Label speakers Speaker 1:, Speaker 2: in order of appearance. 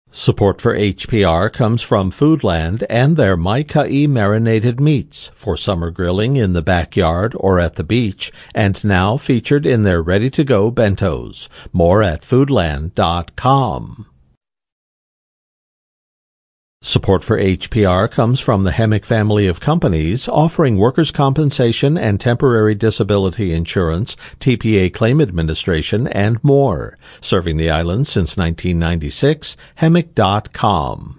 Speaker 1: Support for HPR comes from Foodland and their Mai-Kai marinated meats for summer grilling in the backyard or at the beach, and now featured in their ready-to-go bentos. More at foodland.com. Support for HPR comes from the Hemic family of companies offering workers' compensation and temporary disability insurance, TPA claim administration, and more. Serving the island since 1996, Hemic.com.